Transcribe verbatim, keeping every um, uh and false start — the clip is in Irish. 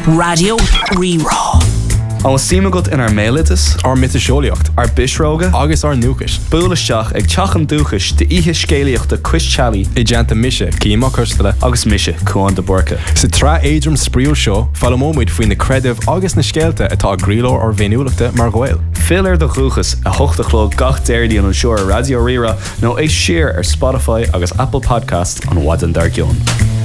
Radio Rerá. An símagat in ar mélitas, ar mitiseolaíocht, ar bisróga, agus ar núchas. Búlaisteach ag teachan dúchas de ihe scéalaíochta Cuistealaí I deanta mise, címa cústala, agus mise chuan de borca. Sa trá éidrim spríú seo, fallamóid faoin na credibh agus na scéalta atá gríló ar bhéniúlachta mar ghail. Filir de chuchas a hochtachló gach déirdaí an seoir Radio Rerá nó é siar ar Spotify agus Apple Podcast an Wadan Dargion.